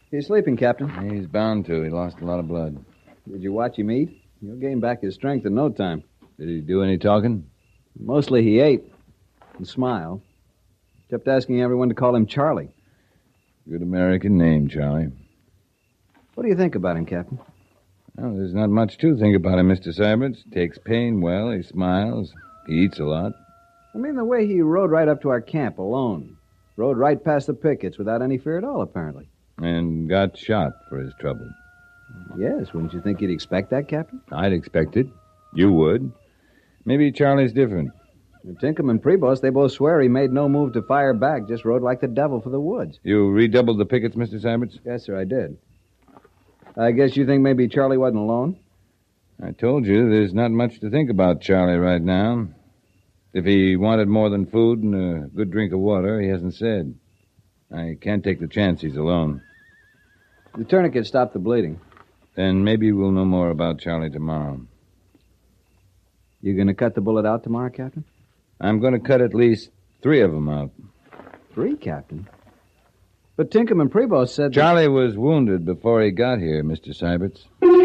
He's sleeping, Captain. He's bound to. He lost a lot of blood. Did you watch him eat? He'll gain back his strength in no time. Did he do any talking? Mostly he ate and smiled. Kept asking everyone to call him Charlie. Good American name, Charlie. What do you think about him, Captain? Well, there's not much to think about him, Mr. Syberts. Takes pain well, he smiles, he eats a lot. I mean the way he rode right up to our camp alone. Rode right past the pickets without any fear at all, apparently. And got shot for his trouble. Yes, wouldn't you think you'd expect that, Captain? I'd expect it. You would. Maybe Charlie's different. Tinkham and Prevost, they both swear he made no move to fire back, just rode like the devil for the woods. You redoubled the pickets, Mr. Syberts? Yes, sir, I did. I guess you think maybe Charlie wasn't alone? I told you there's not much to think about Charlie right now. If he wanted more than food and a good drink of water, he hasn't said. I can't take the chance he's alone. The tourniquet stopped the bleeding. Then maybe we'll know more about Charlie tomorrow. You going to cut the bullet out tomorrow, Captain? I'm going to cut at least 3 of them out. 3, Captain? But Tinkham and Prevost said Charlie was wounded before he got here, Mr. Syberts.